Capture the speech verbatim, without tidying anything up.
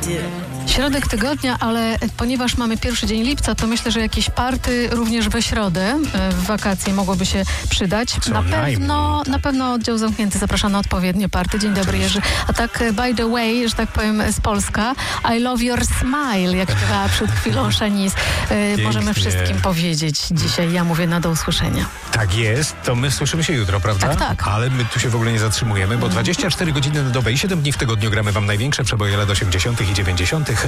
Środek tygodnia, ale ponieważ mamy pierwszy dzień lipca, to myślę, że jakieś party również we środę w wakacje mogłoby się przydać. Co Na najmniej, pewno, tak. na pewno oddział zamknięty zaprasza na odpowiednie party. Dzień dobry, Jerzy. A tak by the way, że tak powiem z Polska, I love your smile, jak śpiewała przed chwilą Shanice. E, możemy wszystkim powiedzieć dzisiaj. Ja mówię na do usłyszenia. Tak jest, to my słyszymy się jutro, prawda? Tak, tak. Ale my tu się w ogóle nie zatrzymujemy, bo dwadzieścia cztery godziny na dobę i siedem dni w tygodniu gramy wam największe przeboje lat osiemdziesiątych i dziewięćdziesiątych.